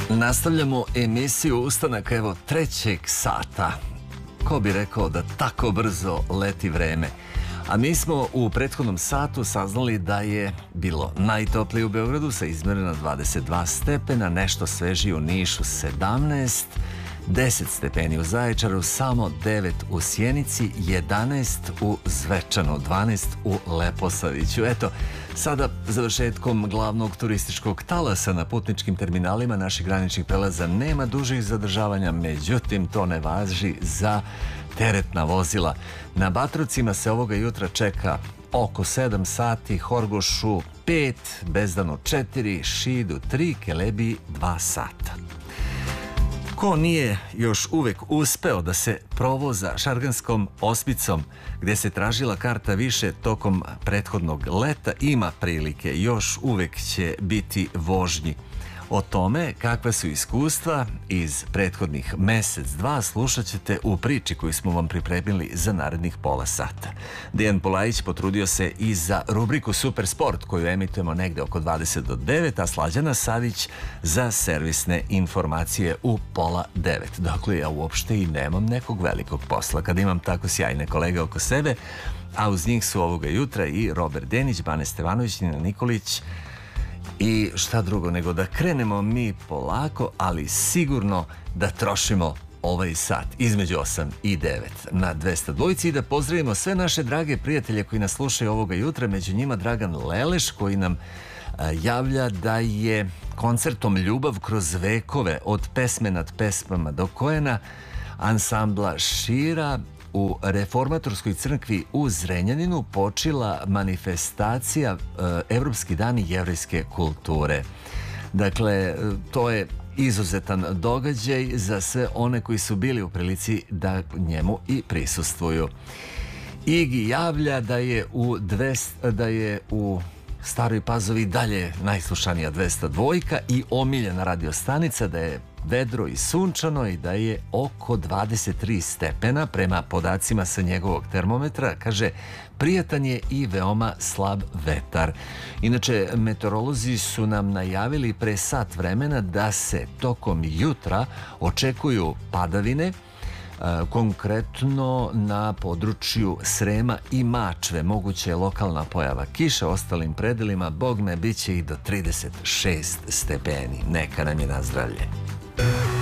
Nastavljamo emisiju Ustanak, evo, trećeg sata. Ko bi rekao da tako brzo leti vreme? A mi smo u prethodnom satu saznali da je bilo najtoplije u Beogradu sa izmereno 22 stepena, nešto svežije u Nišu 17, 10 stepeni u Zaječaru, samo 9 u Sjenici, 11 u Zvečanu, 12 u Leposaviću. Eto, sada završetkom glavnog turističkog talasa na putničkim terminalima naših graničnih prelaza nema dužih zadržavanja, međutim to ne važi za teretna vozila. Na Batrovcima se ovoga jutra čeka oko 7 sati, Horgošu 5, Bezdanu 4, Šidu 3, Kelebiji 2 sata. Ko nije još uvek uspeo da se provoza Šarganskom osmicom, gde se tražila karta više tokom prethodnog leta, ima prilike, još uvek će biti vožnji. O tome kakva su iskustva iz prethodnih mesec, dva slušat ćete u priči koju smo vam pripremili za narednih pola sata. Dejan Polajić potrudio se i za rubriku Super Sport koju emitujemo negde oko 20 do 9, a Slađana Savić za servisne informacije u pola 9. Dakle, ja uopšte i nemam nekog velikog posla kad imam tako sjajne kolege oko sebe, a uz njih su ovoga jutra i Robert Denić, Bane Stevanović, Nina Nikolić. I šta drugo nego da krenemo mi polako, ali sigurno da trošimo ovaj sat između 8 i 9 na 202 i da pozdravimo sve naše drage prijatelje koji nas slušaju ovoga jutra, među njima Dragan Leleš koji nam javlja da je koncertom Ljubav kroz vekove od pesme nad pesmama do Kojena ansambla Šira u Reformatorskoj crkvi u Zrenjaninu počela manifestacija Evropski dani jevrejske kulture. Dakle, to je izuzetan događaj za sve one koji su bili u prilici da njemu i prisustvuju. Igi javlja da je u Staroj Pazovi dalje najslušanija 202 i omiljena radiostanica, da je vedro i sunčano i da je oko 23 stepena prema podacima sa njegovog termometra. Kaže, prijatan je i veoma slab vetar. Inače, meteorolozi su nam najavili pre sat vremena da se tokom jutra očekuju padavine, konkretno na području Srema i Mačve. Moguće je lokalna pojava kiše, ostalim predelima, bogme, bit će i do 36 stepeni. Neka nam je na zdravlje.